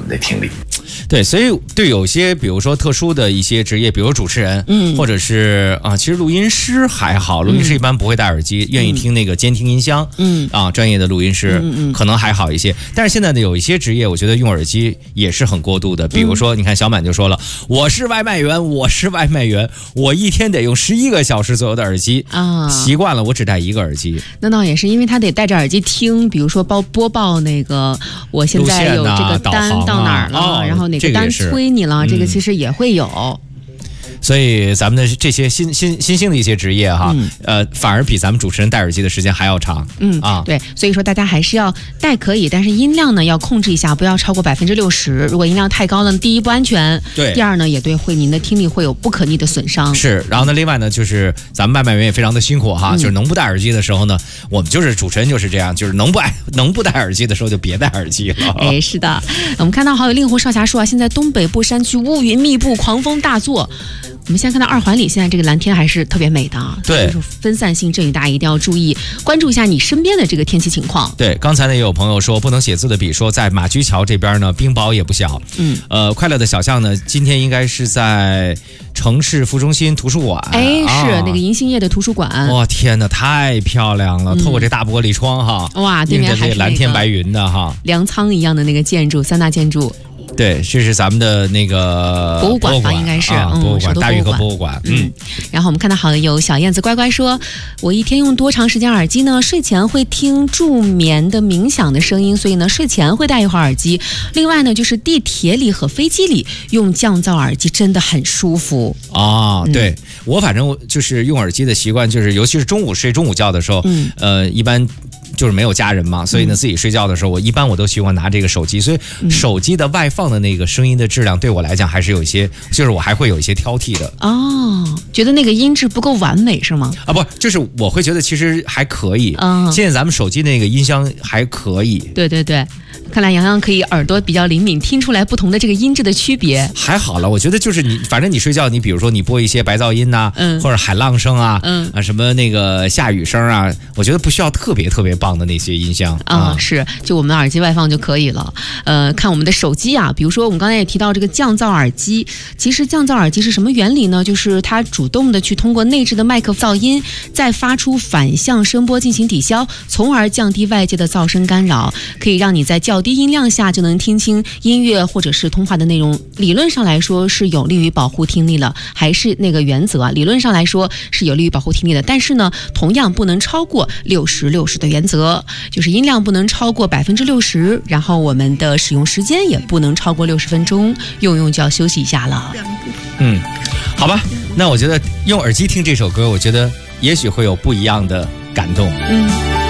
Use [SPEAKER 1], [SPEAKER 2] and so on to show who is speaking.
[SPEAKER 1] 们的听力。
[SPEAKER 2] 对，所以对有些比如说特殊的一些职业，比如主持人，或者是其实录音师还好，录音师一般不会戴耳机，愿意听那个监听音箱，专业的录音师可能还好一些。但是现在的有一些职业，我觉得用耳机也是很过度的。比如说，你看小满就说了，我是外卖员，我一天得用11个小时左右的耳机啊，习惯了，我只戴一个耳机。
[SPEAKER 3] 那倒也是，因为他得戴着耳机听，比如说播报那个，我现在有这个单到哪儿了，然后哪个单催你了，这个其实也会有。
[SPEAKER 2] 所以咱们的这些新兴的一些职业哈，反而比咱们主持人戴耳机的时间还要长。
[SPEAKER 3] 对，所以说大家还是要戴可以，但是音量呢要控制一下，不要超过60%。如果音量太高呢，第一不安全，
[SPEAKER 2] 对，
[SPEAKER 3] 第二呢也对您的听力会有不可逆的损伤。
[SPEAKER 2] 是，然后呢，另外呢就是咱们外卖员也非常的辛苦哈，就是能不戴耳机的时候呢，我们就是主持人就是这样，就是能不戴耳机的时候就别戴耳机了。
[SPEAKER 3] 哎，是的，我们看到好友令狐少侠说现在东北部山区乌云密布，狂风大作。我们先看到2环里现在这个蓝天还是特别美的，
[SPEAKER 2] 对，
[SPEAKER 3] 分散性阵雨，大家一定要注意，关注一下你身边的这个天气情况。
[SPEAKER 2] 对，刚才呢也有朋友说不能写字的笔，说在马驹桥这边呢冰雹也不小。快乐的小象呢，今天应该是在城市副中心图书馆，
[SPEAKER 3] 是那个银杏叶的图书馆。
[SPEAKER 2] 哇，天哪，太漂亮了！透过这大玻璃窗哈，
[SPEAKER 3] 哇，对面还是
[SPEAKER 2] 蓝天白云的哈，
[SPEAKER 3] 粮仓一样的那个建筑，3大建筑。
[SPEAKER 2] 对，这是咱们的那个
[SPEAKER 3] 博物馆吧，应该是
[SPEAKER 2] 博物馆，大运河博物馆。
[SPEAKER 3] 然后我们看到好友小燕子乖乖说，我一天用多长时间耳机呢？睡前会听助眠的冥想的声音，所以呢睡前会戴一会儿耳机。另外呢，就是地铁里和飞机里用降噪耳机真的很舒服
[SPEAKER 2] 啊。对，我反正就是用耳机的习惯，就是尤其是中午睡中午觉的时候，一般就是没有家人嘛，所以呢自己睡觉的时候，我都习惯拿这个手机，所以手机的外放的那个声音的质量对我来讲还是有一些，就是我还会有一些挑剔的。
[SPEAKER 3] 觉得那个音质不够完美是吗？
[SPEAKER 2] 不，就是我会觉得其实还可以。现在咱们手机那个音箱还可以。
[SPEAKER 3] 对对对，看来洋洋可以耳朵比较灵敏，听出来不同的这个音质的区别。
[SPEAKER 2] 还好了，我觉得就是反正你睡觉，你比如说你播一些白噪音呐，或者海浪声啊，什么那个下雨声啊，我觉得不需要特别棒的那些音箱
[SPEAKER 3] 是，就我们耳机外放就可以了。看我们的手机啊，比如说我们刚才也提到这个降噪耳机，其实降噪耳机是什么原理呢？就是它主动的去通过内置的麦克噪音，再发出反向声波进行抵消，从而降低外界的噪声干扰，可以让你在较低音量下就能听清音乐或者是通话的内容。理论上来说是有利于保护听力了，还是那个原则啊？理论上来说是有利于保护听力的，但是呢，同样不能超过60的原则，就是音量不能超过60%，然后我们的使用时间也不能超过60分钟，用就要休息一下了。
[SPEAKER 2] 好吧，那我觉得用耳机听这首歌，我觉得也许会有不一样的感动。